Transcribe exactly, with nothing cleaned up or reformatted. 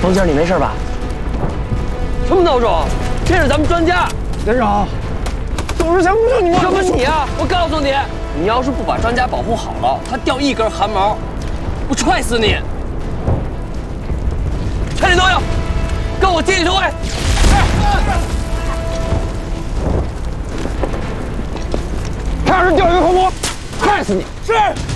冯姐，你没事吧？什么孬种？这是咱们专家。 连长，董事强不就你吗？ 什么你啊！我告诉你，你要是不把专家保护好了，他掉一根汗毛，我踹死你！全体都有，跟我接应收位。 他要是掉一个头颅，害死你！是。